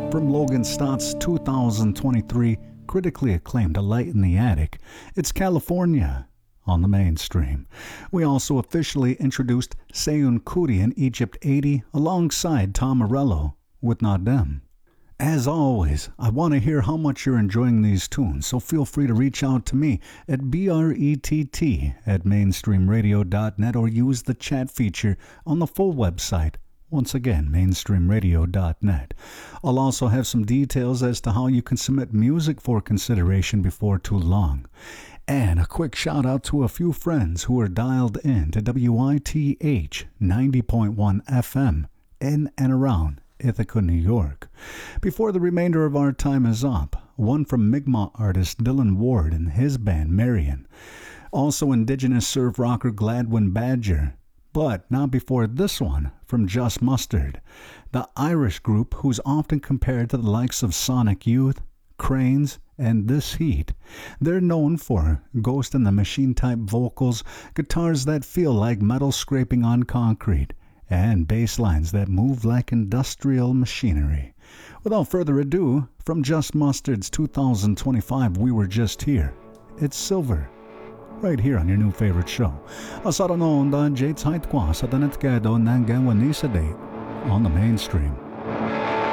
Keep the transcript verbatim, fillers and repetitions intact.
From Logan Stott's two thousand twenty-three critically acclaimed A Light in the Attic, it's California on the mainstream. We also officially introduced Seun Kuti and Egypt eighty alongside Tom Morello with Not Them. As always, I want to hear how much you're enjoying these tunes, so feel free to reach out to me at B R E T T at mainstream radio dot net or use the chat feature on the full website. Once again, mainstream radio dot net. I'll also have some details as to how you can submit music for consideration before too long. And a quick shout out to a few friends who are dialed in to W I T H ninety point one F M in and around Ithaca, New York. Before the remainder of our time is up, one from Mi'kmaq artist Dylan Ward and his band Marion. Also indigenous surf rocker Gladwin Badger. But not before this one from Just Mustard, the Irish group who's often compared to the likes of Sonic Youth, Cranes, and This Heat. They're known for Ghost in the Machine type vocals, guitars that feel like metal scraping on concrete, and bass lines that move like industrial machinery. Without further ado, from Just Mustard's two thousand twenty-five We Were Just Here, it's Silver, right here on your new favorite show. Asara noon da Jade Height Kwa sa Danet Gado Nangan Wanisa Date on the mainstream.